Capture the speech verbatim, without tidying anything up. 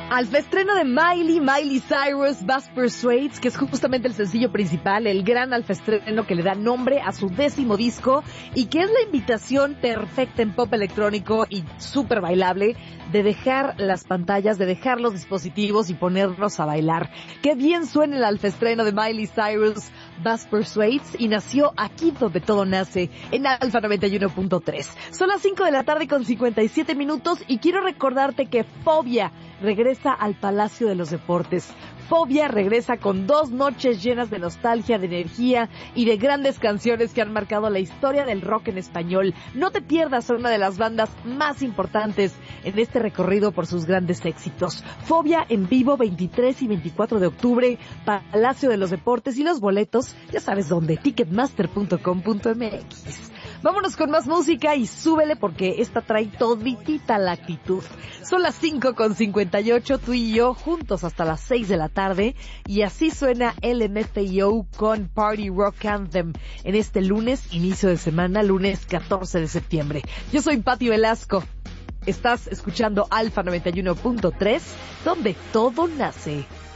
Al estreno de Miley, Miley Cyrus, Buzz Persuades, que es justamente el sencillo principal, el gran alfestreno que le da nombre a su décimo disco y que es la invitación perfecta en pop electrónico y súper bailable de dejar las pantallas, de dejar los dispositivos y ponernos a bailar. Qué bien suena el alfestreno de Miley Cyrus, Buzz Persuades, y nació aquí donde todo nace, en Alfa noventa y uno punto tres. Son las cinco de la tarde con cincuenta y siete minutos y quiero recordarte que Fobia regresa al Palacio de los Deportes. Fobia regresa con dos noches llenas de nostalgia, de energía y de grandes canciones que han marcado la historia del rock en español. No te pierdas a una de las bandas más importantes en este recorrido por sus grandes éxitos. Fobia en vivo veintitrés y veinticuatro de octubre, Palacio de los Deportes, y los boletos, ya sabes dónde, ticketmaster punto com punto m x. Vámonos con más música y súbele porque esta trae toditita la actitud. Son las cinco con cincuenta y ocho, tú y yo juntos hasta las seis de la tarde, y así suena L M F A O con Party Rock Anthem en este lunes, inicio de semana, lunes catorce de septiembre. Yo soy Pati Velasco. Estás escuchando Alfa noventa y uno punto tres, donde todo nace.